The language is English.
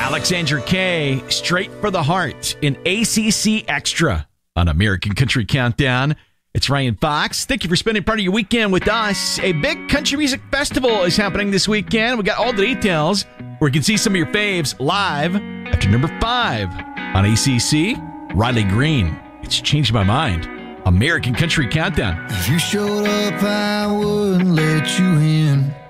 Alexandra Kay, Straight for the Heart in ACC Extra on American Country Countdown. It's Ryan Fox. Thank you for spending part of your weekend with us. A big country music festival is happening this weekend. We got all the details where you can see some of your faves live after number 5 on ACC. Riley Green, It's Changed My Mind. American Country Countdown. If you showed up, I wouldn't let you in.